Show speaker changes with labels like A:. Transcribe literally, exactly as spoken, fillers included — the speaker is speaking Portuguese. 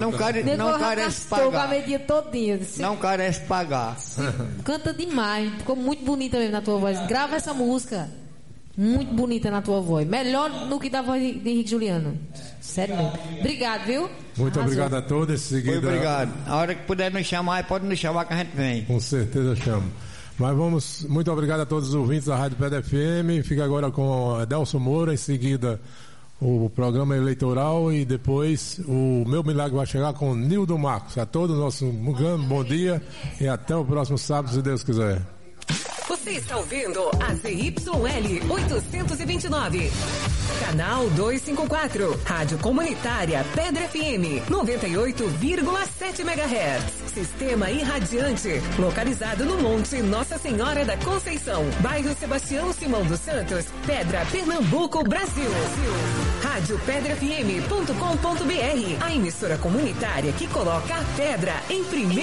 A: Não, care, não carece pagar.
B: A meia todinha.
A: Não carece pagar.
B: Canta demais. Ficou muito bonita mesmo na tua voz. Grava essa música. Muito bonita na tua voz. Melhor do que da voz de Henrique Juliano. Sério mesmo. Obrigado, viu?
C: Muito
B: Arrasou.
C: obrigado a todos. Em seguida,
A: obrigado. A hora que puder nos chamar, pode nos chamar que a gente vem.
C: Com certeza chamo. Mas vamos, muito obrigado a todos os ouvintes da Rádio Pedra F M. Fica agora com Adelson Moura, em seguida o programa eleitoral e depois o Meu Milagre vai chegar com Nildo Marcos. A todos, nosso bom dia e até o próximo sábado, se Deus quiser.
D: Você está ouvindo a Z Y L oitocentos e vinte e nove, canal duzentos e cinquenta e quatro, Rádio Comunitária Pedra F M, noventa e oito vírgula sete megahertz. Sistema irradiante, localizado no Monte Nossa Senhora da Conceição, bairro Sebastião Simão dos Santos, Pedra, Pernambuco, Brasil. Rádio Pedra F M ponto com ponto B R, a emissora comunitária que coloca a pedra em primeiro